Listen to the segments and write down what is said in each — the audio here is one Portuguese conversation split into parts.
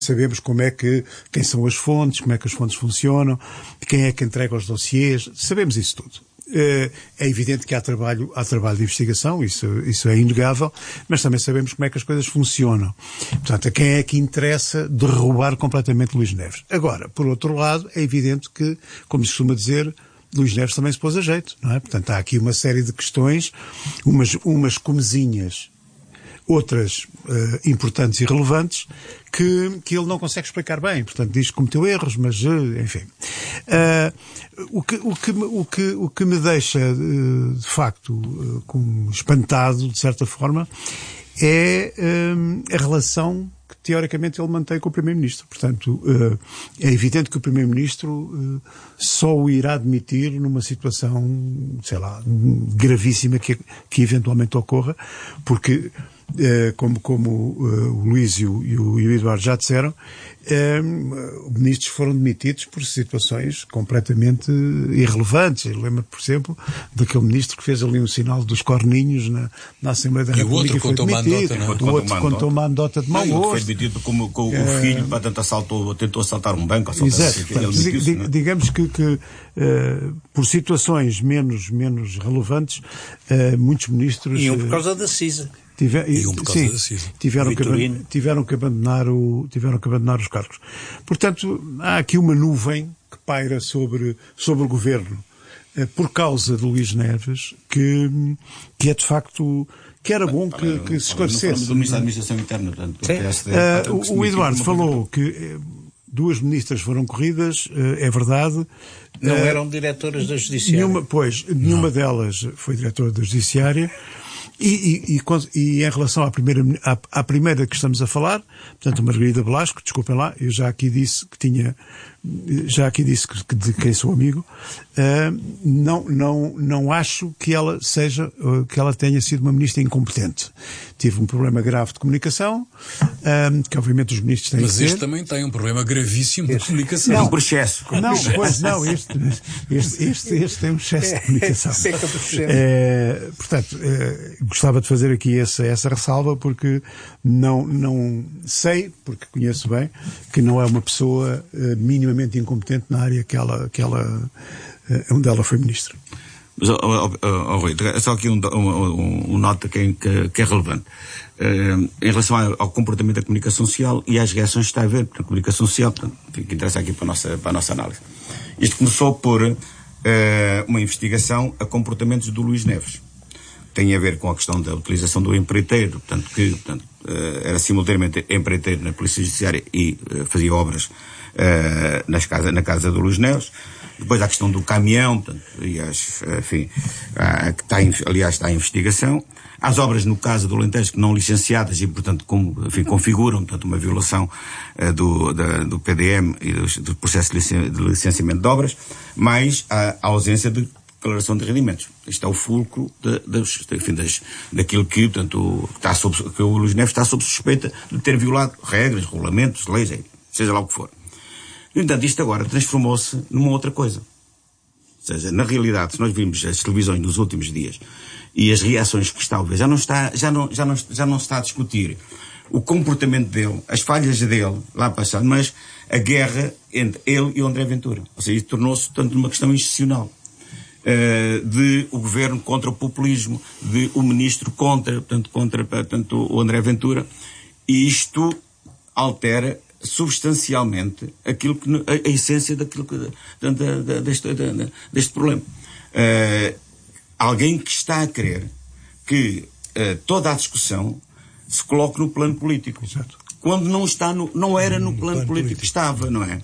Sabemos quem são as fontes, como é que as fontes funcionam, quem é que entrega os dossiês, sabemos isso tudo. É evidente que há trabalho de investigação, isso é inegável, mas também sabemos como é que as coisas funcionam. Portanto, a quem é que interessa derrubar completamente Luís Neves. Agora, por outro lado, é evidente que, como se costuma dizer, Luís Neves também se pôs a jeito, não é? Portanto, há aqui uma série de questões, umas comezinhas, outras importantes e relevantes, que ele não consegue explicar bem. Portanto, diz que cometeu erros, mas, enfim. O que me deixa, de facto, espantado, de certa forma, é a relação que, teoricamente, ele mantém com o Primeiro-Ministro. Portanto, é evidente que o Primeiro-Ministro só o irá admitir numa situação, sei lá, gravíssima que eventualmente ocorra, porque como o Luís e o Eduardo já disseram, ministros foram demitidos por situações completamente irrelevantes. Eu lembro, por exemplo, daquele ministro que fez ali um sinal dos corninhos na Assembleia da República e foi demitido. O outro contou uma anedota de mau gosto. Foi demitido com o filho para tentou assaltar um banco. Exato. Digamos que por situações menos relevantes, muitos ministros... E por causa da CISA. Tiveram que abandonar os cargos. Portanto, há aqui uma nuvem que paira sobre o governo por causa de Luís Neves, que é de facto, que era bom que se esclarecesse. Do Ministro da Administração Interna, portanto, o Eduardo falou que 2 ministras foram corridas, é verdade. Não eram diretoras da Judiciária. Nenhuma delas foi diretora da Judiciária. E em relação à primeira que estamos a falar, portanto, Margarida Velasco, desculpem lá, eu já aqui disse de quem sou amigo, não acho que ela tenha sido uma ministra incompetente. Tive um problema grave de comunicação, que obviamente os ministros têm. Mas este também tem um problema gravíssimo de comunicação. Não, por excesso. Este tem um excesso de comunicação. Portanto, gostava de fazer aqui essa ressalva, porque não sei, porque conheço bem, que não é uma pessoa minimamente incompetente na área onde ela foi ministra. Mas, Rui, só aqui um nota que é relevante. Em relação ao comportamento da comunicação social e às reações que está a haver na comunicação social, portanto, que interessa aqui para a nossa análise. Isto começou por uma investigação a comportamentos do Luís Neves. Tem a ver com a questão da utilização do empreiteiro, portanto, era simultaneamente empreiteiro na Polícia Judiciária e fazia obras na casa do Luís Neves. Depois há a questão do caminhão, portanto, aliás, está em investigação. Há as obras, no caso do Alentejo, que não licenciadas e, portanto, configuram, portanto, uma violação do PDM e do processo de licenciamento de obras, mais a ausência de declaração de rendimentos. Isto é o fulcro daquilo que, portanto, que o Luís Neves está sob suspeita de ter violado regras, regulamentos, leis, seja lá o que for. No entanto, isto agora transformou-se numa outra coisa. Ou seja, na realidade, se nós vimos as televisões nos últimos dias e as reações que está a ver, já não se está a discutir o comportamento dele, as falhas dele, lá passado, mas a guerra entre ele e o André Ventura. Ou seja, isso tornou-se, portanto, uma questão institucional. De o governo contra o populismo, de o ministro contra o André Ventura, e isto altera substancialmente a essência deste problema. Alguém que está a querer que toda a discussão se coloque no plano político. Exato. Quando não era no plano político que estava, não é?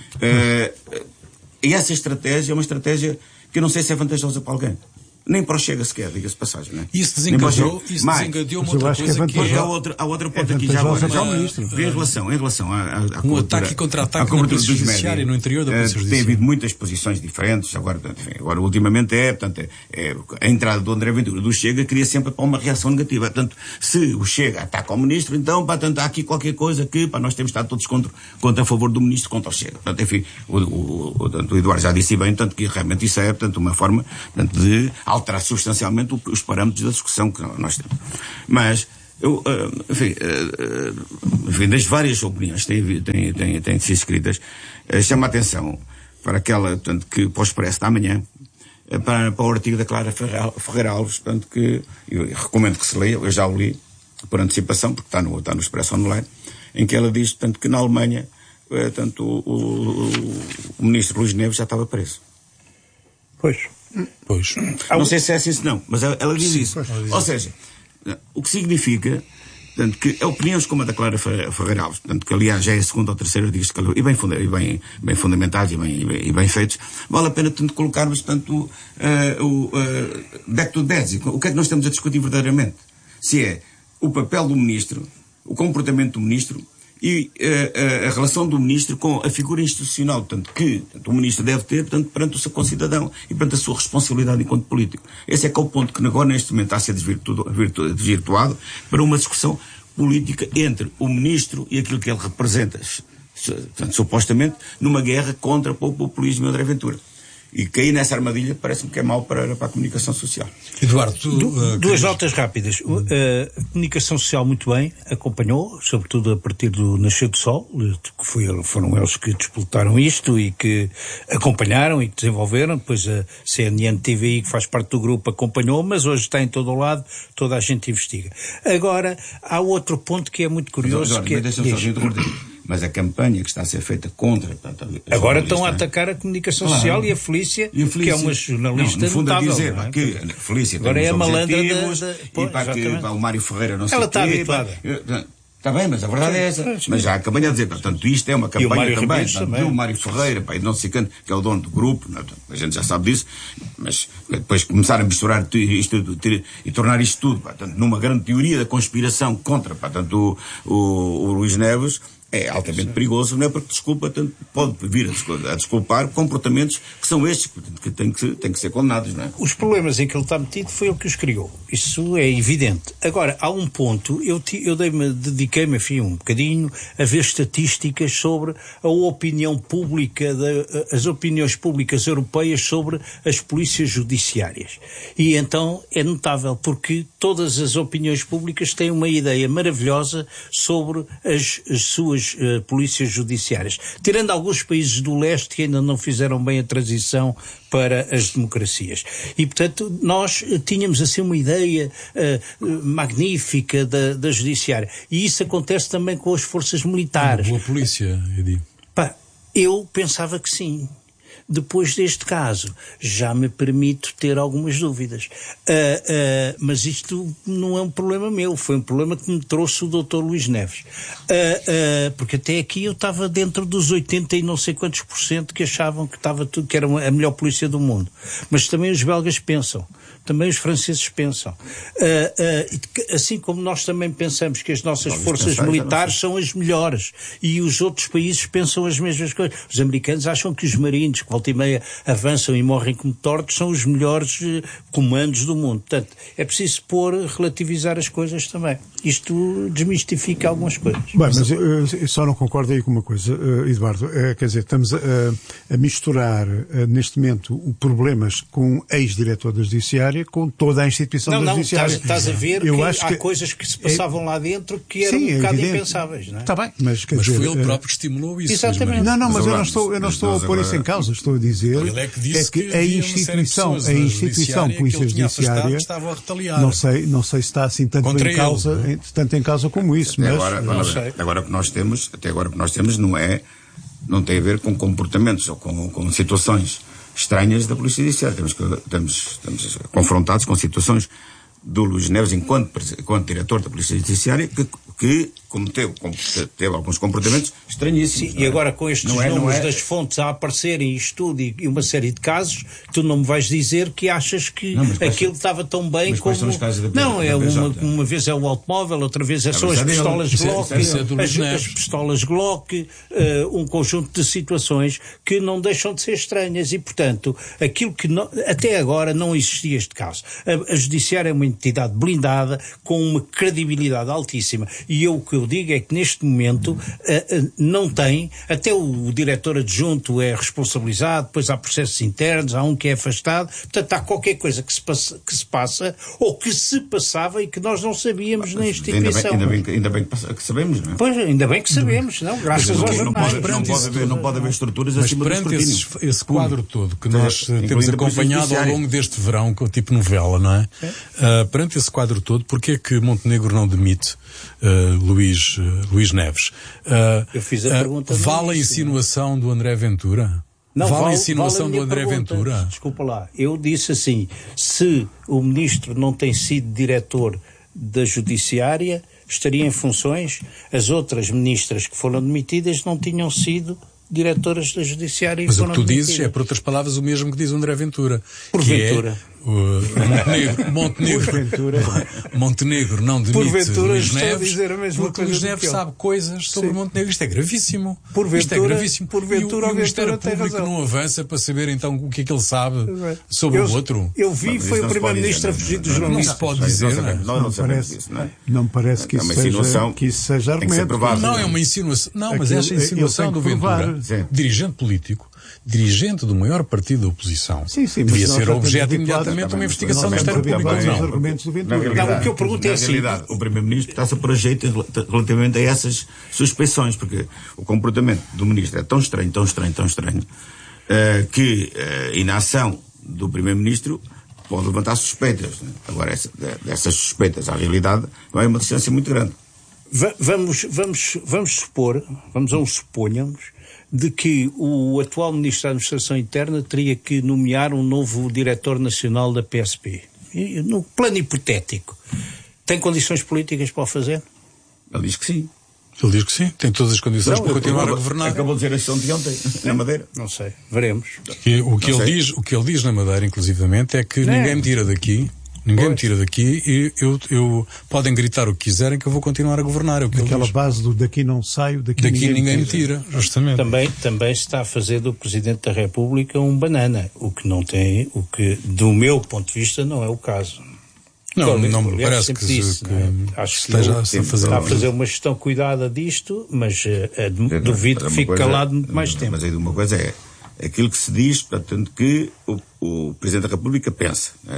E essa estratégia é uma estratégia que eu não sei se é vantajosa para alguém. Nem para o Chega sequer, diga-se passagem, não é? Isso desencadeou uma outra coisa que é... Há outra ponta aqui já agora. Em relação à um ataque e contra-ataque na Polícia Judiciária e no interior da Polícia Judiciária. Tem havido muitas posições diferentes. Agora ultimamente a entrada do André Ventura do Chega queria sempre para uma reação negativa. Portanto, se o Chega ataca o ministro, então, há aqui qualquer coisa que nós temos de estar todos contra a favor do ministro, contra o Chega. Portanto, enfim, o Eduardo já disse bem, tanto que realmente isso é, portanto, uma forma, portanto, de alterar substancialmente os parâmetros da discussão que nós temos. Mas enfim, das várias opiniões que têm sido escritas, chama a atenção para aquela, portanto, que para o Expresso da manhã, para o artigo da Clara Ferreira Alves, portanto, que eu recomendo que se leia, eu já o li por antecipação, porque está no Expresso Online, em que ela diz, portanto, que na Alemanha, portanto, o ministro Luís Neves já estava preso. Pois. Não sei se é assim, se não, mas ela diz isso. Ou seja, o que significa, portanto, que opiniões como a da Clara Ferreira Alves, portanto, que aliás já é a segunda ou terceira artigos e bem fundamentados e bem feitos, vale a pena, portanto, colocarmos, portanto, back to basic. O que é que nós estamos a discutir verdadeiramente? Se é o papel do ministro, o comportamento do ministro e a relação do ministro com a figura institucional, portanto, que o ministro deve ter, portanto, perante o seu concidadão e perante a sua responsabilidade enquanto político. Esse é que é o ponto que agora, neste momento, está a ser desvirtuado para uma discussão política entre o ministro e aquilo que ele representa, portanto, supostamente, numa guerra contra o populismo e André Ventura. E cair nessa armadilha parece-me que é mau para a comunicação social. Eduardo, duas notas rápidas. A comunicação social muito bem acompanhou, sobretudo a partir do Nascer do Sol, que foram eles que disputaram isto e que acompanharam e que desenvolveram. Depois a CNN TVI, que faz parte do grupo, acompanhou, mas hoje está em todo o lado, toda a gente investiga. Agora, há outro ponto que é muito curioso. Mas a campanha que está a ser feita contra... Portanto, agora estão a atacar a comunicação social e a Felícia, que é uma jornalista no fundo notável. A dizer que a Felícia agora tem é a malandra e para que o Mário Ferreira não sei ela está habituada. Está bem, mas a verdade é essa. Mas já acabei a dizer, portanto, isto é uma campanha também do Mário Ferreira, e não sei quem, que é o dono do grupo, a gente já sabe disso, mas depois começar a misturar isto e tornar isto tudo, portanto, numa grande teoria da conspiração contra, portanto, o Luís Neves, é altamente perigoso, não é porque desculpa, pode vir a desculpar comportamentos que são estes, que têm que ser condenados, não é? Os problemas em que ele está metido foi ele que os criou. Isso é evidente. Agora, há um ponto, eu dediquei-me, enfim, um bocadinho a ver estatísticas sobre a opinião pública, as opiniões públicas europeias sobre as polícias judiciárias. E então é notável, porque todas as opiniões públicas têm uma ideia maravilhosa sobre as suas polícias judiciárias, tirando alguns países do leste que ainda não fizeram bem a transição para as democracias. E, portanto, nós tínhamos assim uma ideia magnífica da judiciária. E isso acontece também com as forças militares. Boa polícia, Edi. Eu pensava que sim. Depois deste caso, já me permito ter algumas dúvidas. Mas isto não é um problema meu, foi um problema que me trouxe o Dr. Luís Neves. Porque até aqui eu estava dentro dos 80 e não sei quantos % que achavam que estava tudo, que era a melhor polícia do mundo. Mas também os belgas pensam. Também os franceses pensam. Assim como nós também pensamos que as nossas forças militares são as melhores. E os outros países pensam as mesmas coisas. Os americanos acham que os marines, que volta e meia avançam e morrem como tortos, são os melhores comandos do mundo. Portanto, é preciso relativizar as coisas também. Isto desmistifica algumas coisas. Bem, mas eu só não concordo aí com uma coisa, Eduardo. Quer dizer, estamos a misturar neste momento problemas com o ex-diretor da Judiciária com toda a instituição da Judiciária. Estás a ver que há coisas que se passavam lá dentro que eram um bocado impensáveis, não é? Está bem, mas quer dizer... foi ele próprio que estimulou isso. Exatamente. Não, mas eu não estou a pôr isso em causa. Estou a dizer que a instituição Polícia Judiciária não sei se está assim tanto em causa como isso, mas até agora o que nós temos não tem a ver com comportamentos ou com situações estranhas da Polícia Judiciária. Estamos confrontados com situações do Luís Neves enquanto diretor da Polícia Judiciária que teve alguns comportamentos estranhíssimos. Sim, e agora com estes números das fontes a aparecerem em estudo e uma série de casos, tu não me vais dizer que achas que aquilo estava tão bem mas como... São os casos uma vez é o automóvel, outra vez são as pistolas Glock, as pistolas Glock, um conjunto de situações que não deixam de ser estranhas e, portanto, aquilo que até agora não existia este caso. A Judiciária é uma entidade blindada, com uma credibilidade altíssima. E o que eu digo é que neste momento não tem, até o diretor adjunto é responsabilizado, depois há processos internos, há um que é afastado, portanto há qualquer coisa que se passa ou que se passava e que nós não sabíamos na instituição. Ainda bem que sabemos, não é? Pois, ainda bem que sabemos, não? Graças aos jornais. Não pode haver estruturas mas acima do perante escrutínio. esse quadro todo que nós temos acompanhado ao longo deste verão, com tipo novela, não é? Perante esse quadro todo, porquê é que Montenegro não demite Luís Neves? Eu fiz a pergunta. Vale a insinuação do André Ventura? Não, vale a insinuação do André Ventura? Desculpa lá. Eu disse assim, se o ministro não tem sido diretor da Judiciária, estaria em funções, as outras ministras que foram demitidas não tinham sido diretoras da Judiciária. Mas o que tu dizes é, por outras palavras, o mesmo que diz o André Ventura. Porventura. Montenegro não demite Luís Neves, porque Luís Neves sabe coisas sobre Montenegro. Isto é gravíssimo. Isto é gravíssimo. Porventura, e o Ministério Público não avança para saber então o que é que ele sabe sobre o outro. Eu vi, foi o Primeiro-Ministro a fugir dos jornalistas. Não se pode dizer. Não parece que isso seja argumento. Não, é uma insinuação. Não, mas essa insinuação do Ventura, dirigente político, dirigente do maior partido da oposição, devia ser objeto imediatamente de uma investigação do Ministério Público. Não, o que eu pergunto é assim. Na realidade, o Primeiro-Ministro está-se a pôr a jeito relativamente a essas suspeições, porque o comportamento do Ministro é tão estranho, que a inação do Primeiro-Ministro pode levantar suspeitas. Agora, dessas suspeitas à realidade vai uma distância muito grande. Vamos supor, suponhamos, de que o atual Ministro da Administração Interna teria que nomear um novo Diretor Nacional da PSP. E, no plano hipotético, tem condições políticas para o fazer? Ele diz que sim. Ele diz que sim, tem todas as condições para continuar a governar. Acabou de dizer a questão de ontem, na Madeira. Não sei, veremos. O que ele diz na Madeira, inclusivamente, é que ninguém me tira daqui. Ninguém me tira daqui e eu podem gritar o que quiserem que eu vou continuar a governar. É o que aquela base do daqui não saio, daqui ninguém me tira. Justamente. Também se está a fazer do Presidente da República um banana, o que do meu ponto de vista não é o caso. Não me parece que acho que está a fazer uma gestão cuidada disto, mas duvido que fique calado muito mais tempo. Mas aí de uma coisa é aquilo que se diz, portanto, que o Presidente da República pensa, né?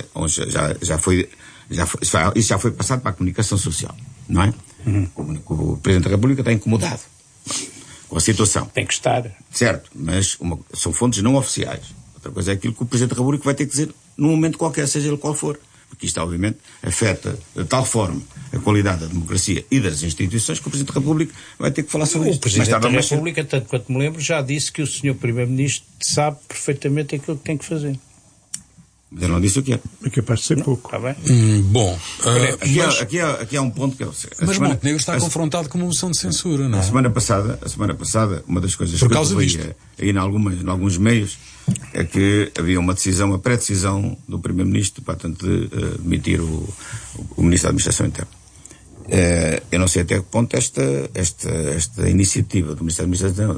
Isso já foi passado para a comunicação social, não é? O Presidente da República está incomodado com a situação. Tem que estar. Certo, mas são fontes não oficiais. Outra coisa é aquilo que o Presidente da República vai ter que dizer num momento qualquer, seja ele qual for. Porque isto, obviamente, afeta de tal forma a qualidade da democracia e das instituições que o Presidente da República vai ter que falar sobre isto. O Presidente da República, tanto quanto me lembro, já disse que o Sr. Primeiro-Ministro sabe perfeitamente aquilo que tem que fazer. Mas eu não disse o que é. É capaz de ser pouco. Está bem? Bom. Aqui há um ponto que é... Mas Montenegro está confrontado com uma moção de censura, não é? A semana passada, uma das coisas por que causa eu vi disto aí em alguns meios é que havia uma pré-decisão do Primeiro-Ministro, portanto, de demitir o Ministro da Administração Interna. Eu não sei até que ponto esta iniciativa do Ministério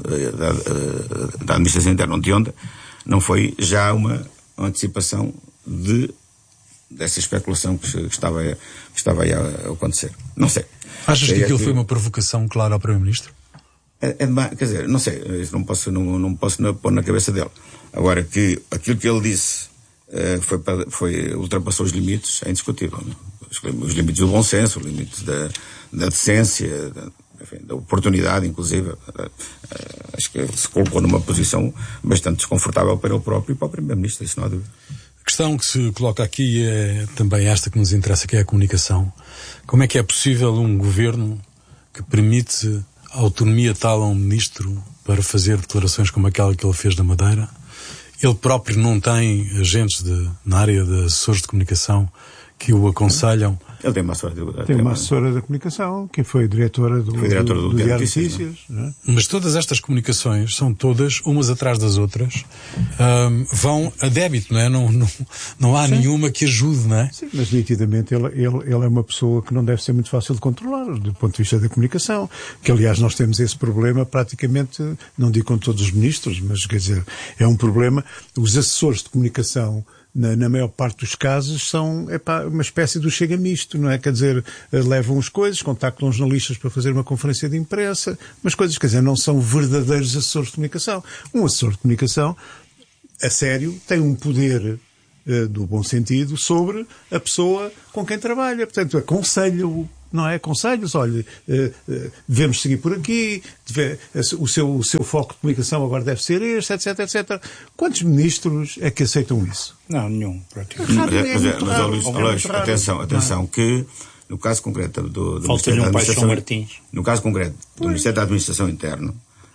da Administração Interna de ontem não foi já uma antecipação dessa especulação que estava aí a acontecer. Não sei. Achas que aquilo foi uma provocação clara ao Primeiro-Ministro? Quer dizer, não sei, isso não posso pôr na cabeça dele. Agora, que aquilo que ele disse ultrapassou os limites, é indiscutível. Não? Os limites do bom senso, os limites da decência, da oportunidade, inclusive. Acho que ele se colocou numa posição bastante desconfortável para ele próprio e para o Primeiro-Ministro, isso não há dúvida. A questão que se coloca aqui é também esta que nos interessa, que é a comunicação. Como é que é possível um governo que permite autonomia tal a um ministro para fazer declarações como aquela que ele fez na Madeira? Ele próprio não tem agentes na área de assessores de comunicação que o aconselham? Ele tem uma assessora da comunicação, que foi diretora do Diário de Notícias. Não é? Mas todas estas comunicações são todas, umas atrás das outras, vão a débito, não é? Não há nenhuma que ajude, não é? Sim, mas nitidamente ele é uma pessoa que não deve ser muito fácil de controlar, do ponto de vista da comunicação, que aliás nós temos esse problema praticamente, não digo com todos os ministros, mas quer dizer, é um problema, os assessores de comunicação na maior parte dos casos, são uma espécie do chega misto, não é? Quer dizer, levam as coisas, contactam jornalistas para fazer uma conferência de imprensa, mas coisas, quer dizer, não são verdadeiros assessores de comunicação. Um assessor de comunicação, a sério, tem um poder do bom sentido sobre a pessoa com quem trabalha. Portanto, aconselha-o, não é? Aconselhos, olha, devemos seguir por aqui, o seu foco de comunicação agora deve ser este, etc, etc. Quantos ministros é que aceitam isso? Não, nenhum, praticamente. Mas, atenção, que no caso concreto do Ministério da Administração, no caso concreto do Ministério da Administração Interna,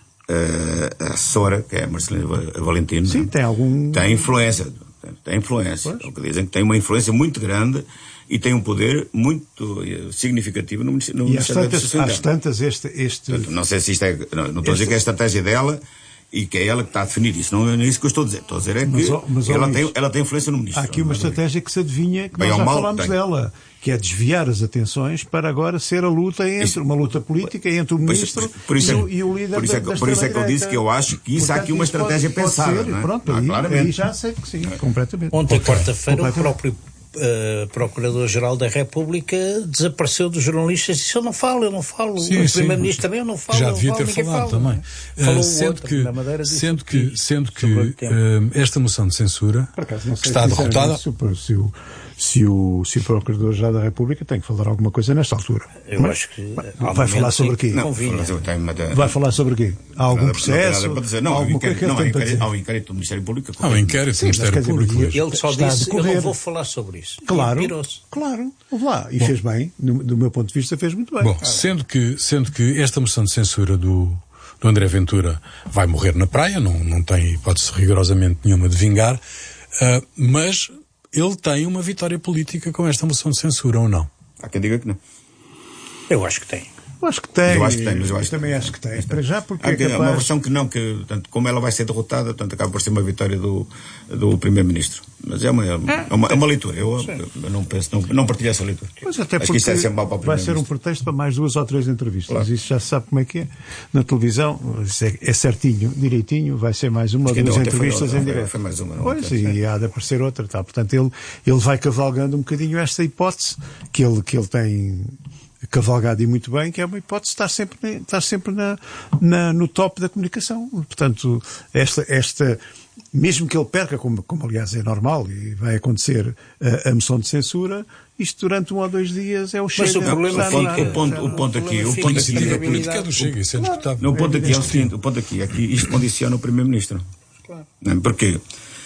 a assessora, que é a Marcelina Valentino, sim, tem influência. Tem influência. O que dizem que tem uma influência muito grande e tem um poder muito significativo no Ministério da Administração Interna. Às tantas, Portanto, não sei se isto é... Não estou a dizer que é a estratégia dela e que é ela que está a definir isso. Não é isso que eu estou a dizer. Estou a dizer é que ela tem influência no Ministro. Há aqui uma estratégia que se adivinha, que nós já falámos dela, que é desviar as atenções para agora ser a luta uma luta política entre o Ministro e o líder da extrema-direita. Por isso é que eu disse que eu acho que isso há aqui uma estratégia pensada. Não é? Pronto, aí já sei que sim, completamente. Ontem, quarta-feira, o próprio Procurador-Geral da República desapareceu dos jornalistas e disse: eu não falo. Sim, o Primeiro-Ministro também eu não falo. Já devia ter falado também. Sendo que esta moção de censura que está derrotada... Se o Procurador-Geral da República tem que falar alguma coisa nesta altura. Eu acho que... Vai falar sobre o quê? Vai falar sobre o quê? Há algum processo? Há um inquérito do Ministério Público. Há um inquérito do Ministério Público. Ele só disse: eu não vou falar sobre isso. Claro. Houve lá. E fez bem. Do meu ponto de vista, fez muito bem. Bom, sendo que esta moção de censura do André Ventura vai morrer na praia, não tem hipótese rigorosamente nenhuma de vingar, mas ele tem uma vitória política com esta moção de censura, ou não? Há quem diga que não. Eu acho que tem. Mas eu também acho que tem. Para já, porque há uma versão que não, portanto, como ela vai ser derrotada, portanto, acaba por ser uma vitória do Primeiro-Ministro. Mas é uma leitura. Eu não partilho essa leitura. Mas até porque isso é sempre mau para o vai ser um pretexto para mais 2 ou 3 entrevistas. Claro. Isso já se sabe como é que é. Na televisão, isso é certinho, direitinho, vai ser mais uma ou 2 entrevistas em direto. Foi mais uma. Pois, e há de aparecer outra. Tá? Portanto, ele vai cavalgando um bocadinho esta hipótese que ele tem cavalgado e muito bem, que é uma hipótese de estar sempre no top da comunicação. Portanto, esta mesmo que ele perca, como aliás é normal e vai acontecer a moção de censura, isto durante 1 ou 2 dias é o Chega. Mas o problema o ponto aqui a política é do Chega, isso é indiscutável. O ponto aqui é o seguinte, o ponto aqui é que isto condiciona o Primeiro-Ministro. Claro. Porque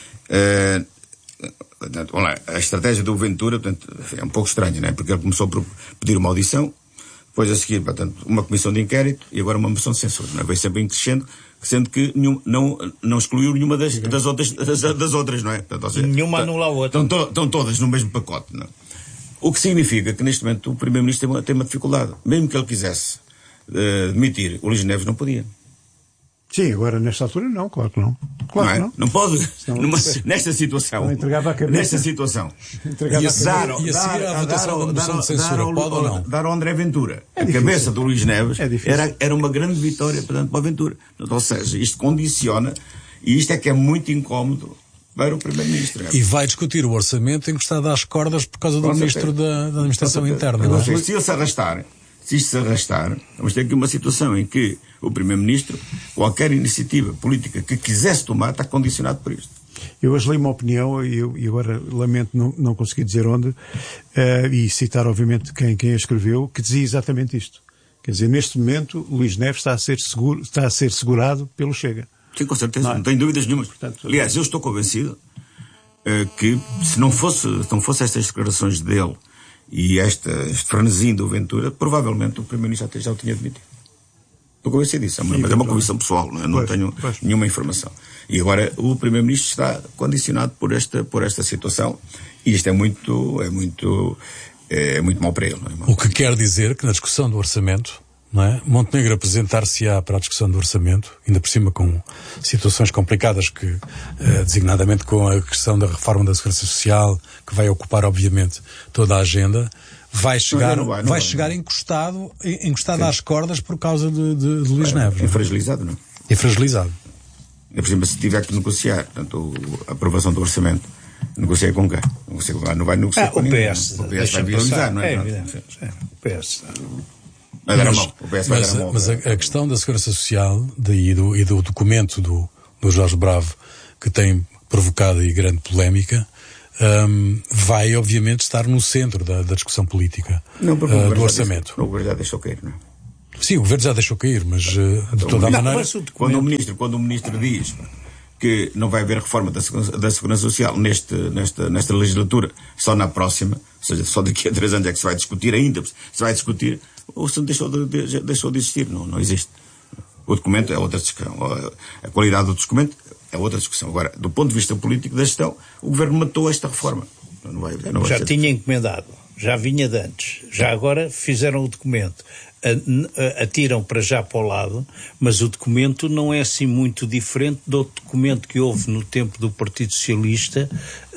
a estratégia do Ventura, portanto, é um pouco estranha, não é? Porque ele começou por pedir uma audição, depois a seguir, portanto, uma comissão de inquérito e agora uma moção de censura. Não é? Veio sempre em crescendo, sendo que não excluiu nenhuma das outras, não é? Portanto, ou seja, nenhuma anula a outra. Estão todas no mesmo pacote, não é? O que significa que neste momento o Primeiro-Ministro tem uma dificuldade. Mesmo que ele quisesse demitir, o Luís Neves não podia. Sim, agora nesta altura não, claro que não. Claro que não. Não pode, nesta situação. Não entregava a cabeça. Nesta situação. E a seguir à votação da moção de censura, pode ou não? Dar ao André Ventura a cabeça do Luís Neves era uma grande vitória, portanto, para a Ventura. Ou seja, isto condiciona, e isto é que é muito incómodo para o Primeiro-Ministro. E vai discutir o orçamento encostado às cordas por causa do Ministro da Administração Interna, não é? Se isto se arrastar, vamos ter aqui uma situação em que o Primeiro-Ministro, qualquer iniciativa política que quisesse tomar, está condicionado por isto. Eu hoje li uma opinião, e agora lamento não conseguir dizer onde, e citar obviamente quem a escreveu, que dizia exatamente isto. Quer dizer, neste momento, Luís Neves está a ser segurado pelo Chega. Sim, com certeza, não tenho dúvidas nenhuma. Portanto, aliás, eu estou convencido que se não fosse estas declarações dele e este frenesim do Ventura, provavelmente o Primeiro-Ministro já o tinha demitido. Estou convencido disso, mas é uma convicção pessoal, não tenho nenhuma informação. E agora o Primeiro-Ministro está condicionado por esta situação, e isto é muito mau para ele. O que quer dizer que na discussão do orçamento, não é? Montenegro apresentar-se-á para a discussão do orçamento, ainda por cima com situações complicadas que, designadamente com a questão da reforma da Segurança Social, que vai ocupar obviamente toda a agenda, vai chegar encostado às cordas por causa de Luís Neves. É fragilizado, não é? É fragilizado. Por exemplo, se tiver que negociar, portanto, a aprovação do orçamento Negocia com quem? Não vai negociar com ninguém. O PS vai viabilizar, não é? O PS. Vai dar a mão. O PS vai dar a mão. Mas a questão da Segurança Social e do documento do Jorge Bravo, que tem provocado aí grande polémica, vai obviamente estar no centro da discussão política do orçamento. O governo já deixou cair, não é? Sim, o governo já deixou cair, mas de toda a maneira... Quando o ministro diz que não vai haver reforma da Segurança Social nesta legislatura, só na próxima, ou seja, só daqui a 3 anos é que se vai discutir ainda, se vai discutir, o assunto deixou de existir, não existe. O documento é outra discussão, a qualidade do documento é outra discussão. Agora, do ponto de vista político da gestão, o governo matou esta reforma. Já tinha encomendado, já vinha de antes, já agora fizeram o documento. Atiram para já para o lado, mas o documento não é assim muito diferente do documento que houve no tempo do Partido Socialista,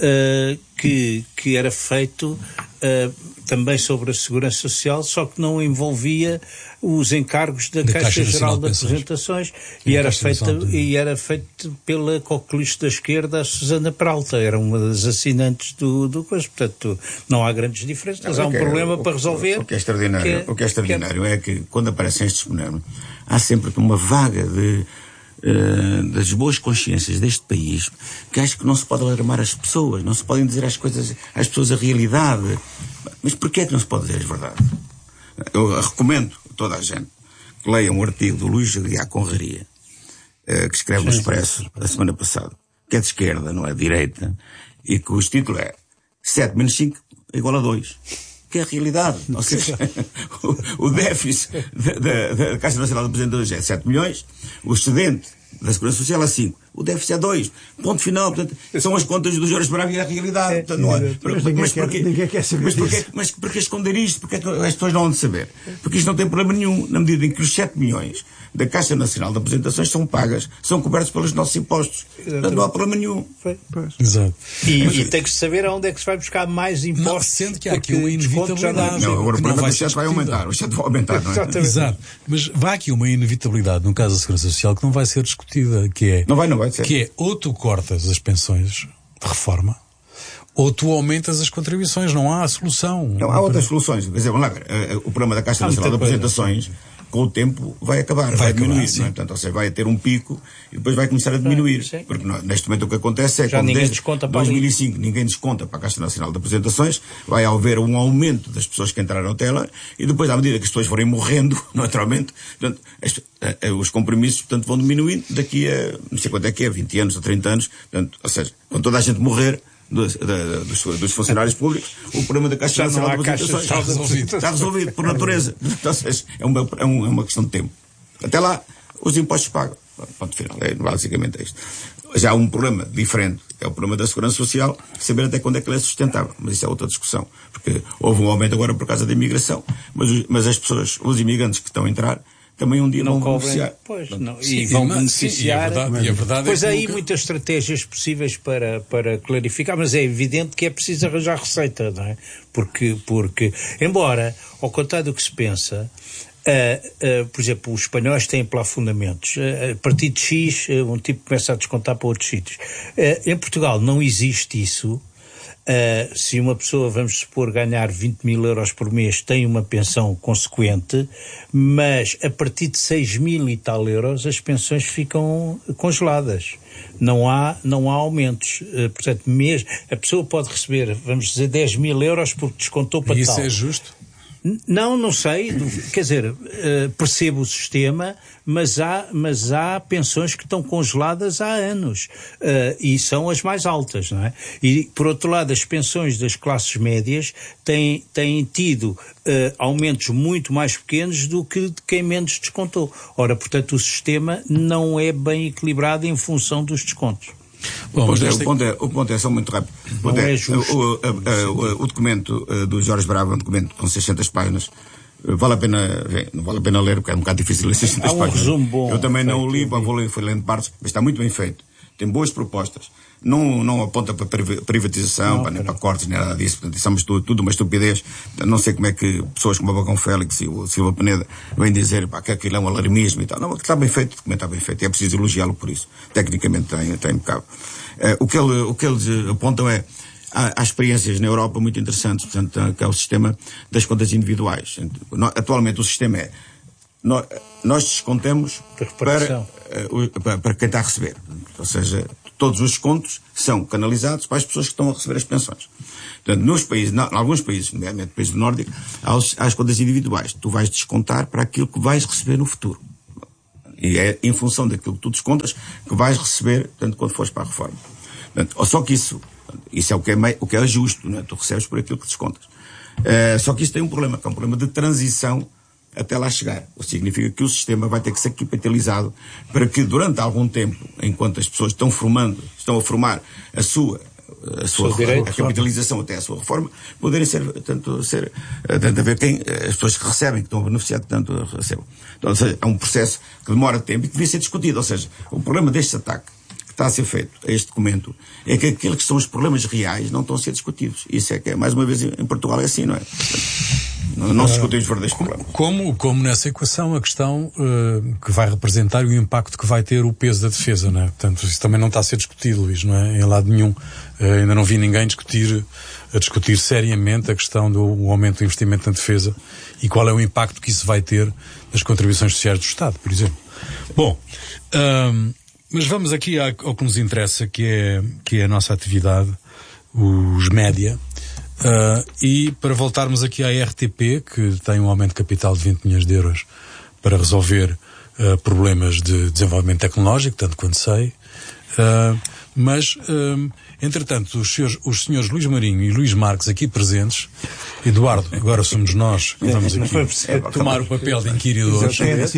que era feito também sobre a Segurança Social, só que não envolvia os encargos da Caixa Geral de Apresentações e era feito pela coqueluche da esquerda, a Susana Peralta, era uma das assinantes do coisa, portanto não há grandes diferenças, mas há um problema para resolver. O que é extraordinário é que quando aparecem estes fenómenos há sempre uma vaga das boas consciências deste país que acho que não se pode alarmar as pessoas, não se podem dizer às pessoas a realidade. Mas porquê é que não se pode dizer a verdade? Eu recomendo a toda a gente que leia um artigo do Luís Aguiar Conraria, que escreve no Expresso da semana passada, que é de esquerda, não é de direita, e que o título é 7 menos 5 igual a 2. Que é a realidade. Ou seja, o déficit da Caixa Nacional de Apresentações é 7 milhões, o excedente da Segurança Social é 5. O déficit é 2. Ponto final. Portanto, são as contas do Jorge Bravo e a realidade. Portanto, não é. Mas porquê esconder isto? Porque as pessoas não vão saber. Porque isto não tem problema nenhum, na medida em que os 7 milhões da Caixa Nacional de Apresentações são pagas, são cobertos pelos nossos impostos. Portanto, não há problema nenhum. Exato. E tem que se saber aonde é que se vai buscar mais impostos. Não, sendo que há aqui uma inevitabilidade. Não, agora o problema é que o Estado vai aumentar. O Estado vai aumentar, não é? Exato. Mas vai aqui uma inevitabilidade, no caso da Segurança Social, que não vai ser discutida, que é... Não vai ser. Que é, ou tu cortas as pensões de reforma, ou tu aumentas as contribuições. Não há solução. Não, há outras soluções. Quer dizer, vamos lá ver, o problema da Caixa Nacional de Apresentações, com o tempo, vai acabar, vai diminuir, não é? Portanto, ou seja, vai ter um pico e depois vai começar a diminuir. Sim. Porque neste momento o que acontece é que desde 2005 ninguém desconta para a Caixa Nacional de Apresentações, vai haver um aumento das pessoas que entraram na tela e depois, à medida que as pessoas forem morrendo, naturalmente, portanto, os compromissos, portanto, vão diminuindo daqui a, não sei quanto é que é, 20 anos ou 30 anos, portanto, ou seja, quando toda a gente morrer, dos funcionários públicos, o problema da Caixa Nacional de Apresentações está resolvido por natureza. Ou seja, é uma questão de tempo. Até lá, os impostos pagam. Ponto final. Basicamente é isto. Já há um problema diferente, é o problema da Segurança Social, saber até quando é que ele é sustentável. Mas isso é outra discussão. Porque houve um aumento agora por causa da imigração. Mas as pessoas, os imigrantes que estão a entrar, também um dia não vão beneficiar. Pois, não. E vão beneficiar. E a verdade pois é que há aí muitas estratégias possíveis para clarificar, mas é evidente que é preciso arranjar receita, não é? Porque embora, ao contrário do que se pensa, por exemplo, os espanhóis têm plafondamentos. A partir de X, um tipo começa a descontar para outros sítios. Em Portugal não existe isso. Se uma pessoa, vamos supor, ganhar 20 mil euros por mês, tem uma pensão consequente, mas a partir de 6 mil e tal euros as pensões ficam congeladas. Não há aumentos. Portanto, a pessoa pode receber, vamos dizer, 10 mil euros porque descontou para tal. E isso é justo? Não sei, quer dizer, percebo o sistema, mas há pensões que estão congeladas há anos, e são as mais altas, não é? E, por outro lado, as pensões das classes médias têm tido aumentos muito mais pequenos do que de quem menos descontou. Ora, portanto, o sistema não é bem equilibrado em função dos descontos. Bom, o ponto é só muito rápido. O documento do Jorge Bravo é um documento com 600 páginas. Não vale a pena ler, porque é um bocado difícil ler 600 páginas. Resumo bom. Eu também não o li, fui lendo partes, mas está muito bem feito. tem boas propostas. Não aponta para privatização, nem para cortes, nem nada disso. Portanto, isso é tudo uma estupidez. Não sei como é que pessoas como o Bacão Félix e o Silva Peneda vêm dizer que aquilo é um alarmismo e tal. Não, está bem feito, o documento está bem feito. E é preciso elogiá-lo por isso. Tecnicamente está impecável. O que eles apontam há experiências na Europa muito interessantes, portanto, que é o sistema das contas individuais. Atualmente o sistema é nós descontemos para quem está a receber. Ou seja, todos os descontos são canalizados para as pessoas que estão a receber as pensões. Portanto, em alguns países, nomeadamente países do Nórdico, há as contas individuais. Tu vais descontar para aquilo que vais receber no futuro. E é em função daquilo que tu descontas que vais receber, tanto quando fores para a reforma. Portanto, só que isso é o que é justo, não é? Tu recebes por aquilo que descontas. Só que isso tem um problema, que é um problema de transição até lá chegar. O que significa que o sistema vai ter que ser capitalizado para que durante algum tempo, enquanto as pessoas estão a formar a capitalização até a sua reforma, poderem tanto a ver quem as pessoas que recebem, que estão a beneficiar de tanto recebem. Então, ou seja, é um processo que demora tempo e que devia ser discutido. Ou seja, o problema deste ataque que está a ser feito a este documento é que aqueles que são os problemas reais não estão a ser discutidos. Isso é que, mais uma vez, em Portugal é assim, não é? Não se discutem os verdadeiros problemas. Como nessa equação a questão que vai representar e o impacto que vai ter o peso da defesa, não é? Portanto, isso também não está a ser discutido, Luís, não é? Em lado nenhum. Ainda não vi ninguém discutir seriamente a questão do aumento do investimento na defesa e qual é o impacto que isso vai ter nas contribuições sociais do Estado, por exemplo. Bom, mas vamos aqui ao que nos interessa, que é a nossa atividade, os média. E para voltarmos aqui à RTP, que tem um aumento de capital de 20 milhões de euros para resolver problemas de desenvolvimento tecnológico, tanto quanto sei, mas entretanto os senhores Luís Marinho e Luís Marques aqui presentes, Eduardo, agora somos nós que vamos aqui tomar o papel de inquiridores,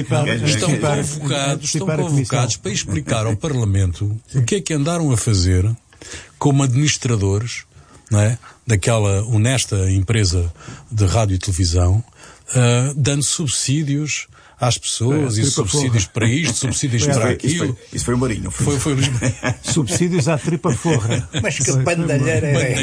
estão convocados para explicar ao Parlamento o que é que andaram a fazer como administradores, não é, daquela honesta empresa de rádio e televisão, dando subsídios às pessoas e subsídios para isto, subsídios para aquilo. Isso foi o Marinho. Foi o Luís Marinho. Subsídios à tripa forra. Mas que bandalheira é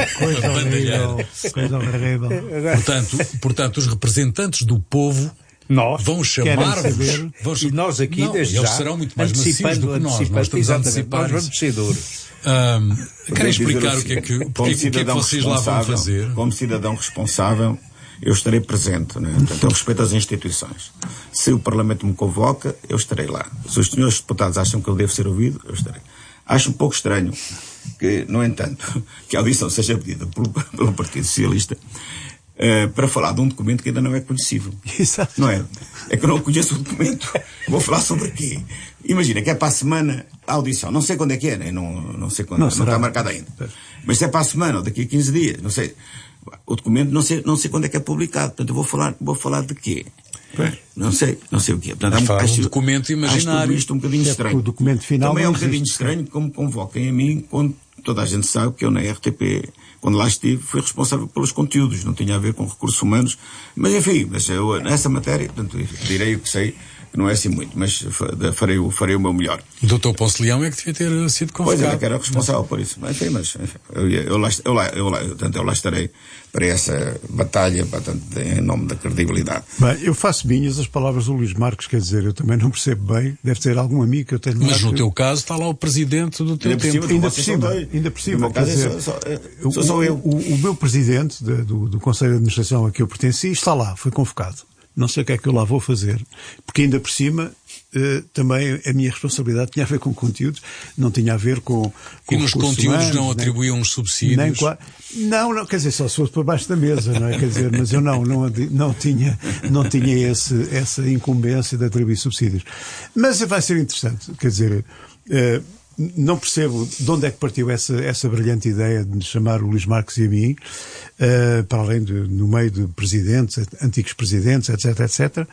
essa? Coisa horrível. Portanto, os representantes do povo vão chamar-vos. E nós aqui, desde eles já, serão muito mais macios do que nós estamos a antecipar. Nós vamos ser duros. Querem explicar o que é que vocês lá vão fazer? Como cidadão responsável, eu estarei presente, né? Portanto, eu respeito as instituições. Se o Parlamento me convoca, eu estarei lá. Se os senhores deputados acham que ele deve ser ouvido, eu estarei. Acho um pouco estranho que, no entanto, que a audição seja pedida pelo Partido Socialista para falar de um documento que ainda não é conhecido. Exato. Não é? É que eu não conheço o documento. Vou falar sobre quê? Imagina que é para a semana a audição. Não sei quando é que é, né? Não sei quando. Não está marcado ainda. Mas se é para a semana ou daqui a 15 dias, não sei. O documento não sei quando é que é publicado. Portanto, eu vou falar de quê? Não sei o quê. Portanto, acho um documento imaginário. Acho tudo isto um bocadinho estranho. O documento final também é um bocadinho estranho como convoquem a mim, quando toda a gente sabe que eu na RTP, quando lá estive, fui responsável pelos conteúdos. Não tinha a ver com recursos humanos. Mas enfim, eu, nessa matéria, portanto, direi o que sei, que não é assim muito, mas farei o meu melhor. O Dr. Ponce Leão é que devia ter sido convocado. Pois é, que era responsável por isso. Enfim, eu lá estarei para essa batalha, portanto, em nome da credibilidade. Bem, eu faço minhas as palavras do Luís Marques, quer dizer, eu também não percebo bem, deve ter algum amigo que eu tenho... Mas no teu caso está lá o presidente do teu tempo. Ainda por cima, quer dizer, sou eu. O meu presidente do Conselho de Administração a que eu pertenci está lá, foi convocado. Não sei o que é que eu lá vou fazer, porque ainda por cima também a minha responsabilidade tinha a ver com conteúdos, não tinha a ver com e nos conteúdos humanos, não atribuíam os subsídios? Não, quer dizer, só se fosse por baixo da mesa, não é? Quer dizer, mas eu não tinha essa incumbência de atribuir subsídios. Mas vai ser interessante, quer dizer... não percebo de onde é que partiu essa brilhante ideia de me chamar o Luís Marques e a mim, para além no meio de presidentes, antigos presidentes, etc.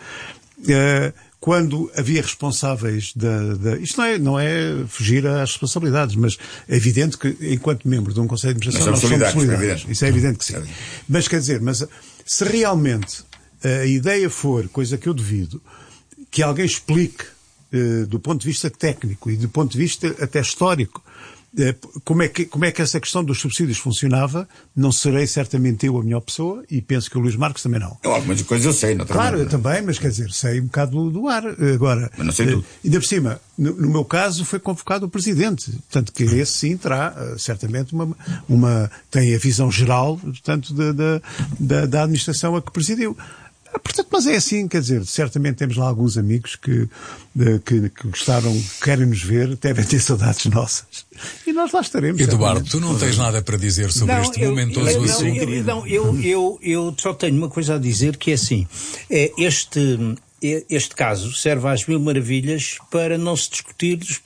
Quando havia responsáveis isto não é fugir às responsabilidades, mas é evidente que, enquanto membro de um Conselho de Administração, nós somos solidários. Isso é evidente que sim. Mas quer dizer, se realmente a ideia for, coisa que eu duvido, que alguém explique do ponto de vista técnico e do ponto de vista até histórico, como é que essa questão dos subsídios funcionava, não serei certamente eu a melhor pessoa, e penso que o Luís Marques também não. Algumas coisas eu sei, Claro, eu também, mas quer dizer, sei um bocado do ar. Agora, mas não sei tudo. Ainda por cima, no meu caso, foi convocado o Presidente. Portanto, que esse sim terá, certamente, tem a visão geral, portanto, da administração a que presidiu. Portanto, mas é assim, quer dizer, certamente temos lá alguns amigos que gostaram, querem nos ver, devem ter saudades nossas. E nós lá estaremos. Eduardo, tu não tens nada para dizer sobre este momentoso assunto? Eu só tenho uma coisa a dizer, que é assim, este caso serve às mil maravilhas para não se discutir